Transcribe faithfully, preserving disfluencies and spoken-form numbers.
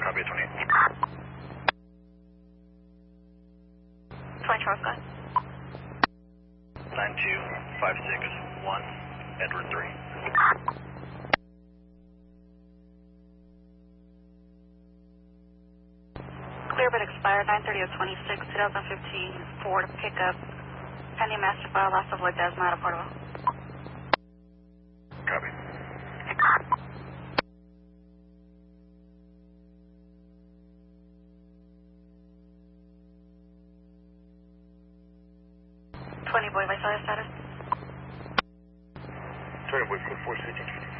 Copy twenty-eight. twenty Charles, go ahead. nine two five six one, Edward three. Clear but expired nine thirty of twenty-six, twenty fifteen Ford pickup. Pending master file, loss of light Desmata Portable. Copy. twenty Boy, Visalia status. twenty Boy, four six.